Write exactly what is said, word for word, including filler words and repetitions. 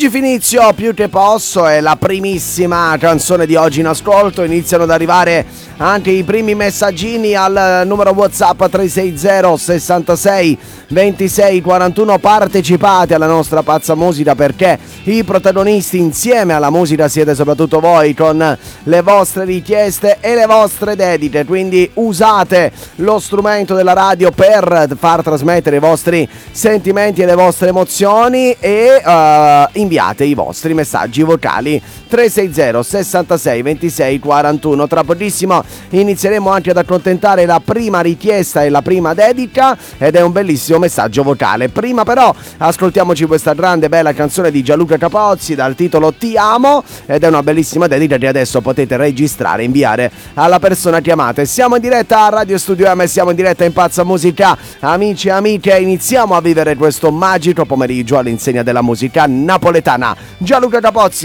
Luigi Finizio, Più che posso, è la primissima canzone di oggi in ascolto. Iniziano ad arrivare anche i primi messaggini al numero WhatsApp tre sei zero sessantasei ventisei quarantuno. Partecipate alla nostra pazza musica, perché i protagonisti insieme alla musica siete soprattutto voi, con le vostre richieste e le vostre dediche. Quindi usate lo strumento della radio per far trasmettere i vostri sentimenti e le vostre emozioni e uh, inviate i vostri messaggi vocali tre sei zero sessantasei ventisei quarantuno. Tra pochissimo inizieremo anche ad accontentare la prima richiesta e la prima dedica, ed è un bellissimo messaggio vocale. Prima però ascoltiamoci questa grande bella canzone di Gianluca Capozzi dal titolo Ti amo, ed è una bellissima dedica che adesso potete registrare e inviare alla persona che amate. Siamo in diretta a Radio Studio M, siamo in diretta in Pazza Musica. Amici e amiche, iniziamo a vivere questo magico pomeriggio all'insegna della musica napoletana. Gianluca Capozzi